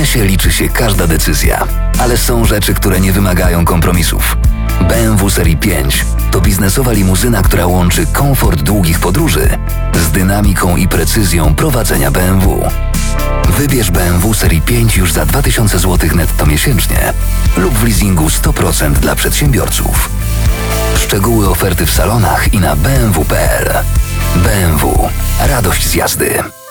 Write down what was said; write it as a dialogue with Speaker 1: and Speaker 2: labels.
Speaker 1: biznesie liczy się każda decyzja, ale są rzeczy, które nie wymagają kompromisów. BMW Serii 5 to biznesowa limuzyna, która łączy komfort długich podróży z dynamiką i precyzją prowadzenia BMW. Wybierz BMW Serii 5 już za 2000 zł netto miesięcznie lub w leasingu 100% dla przedsiębiorców. Szczegóły oferty w salonach i na bmw.pl. BMW. Radość z jazdy.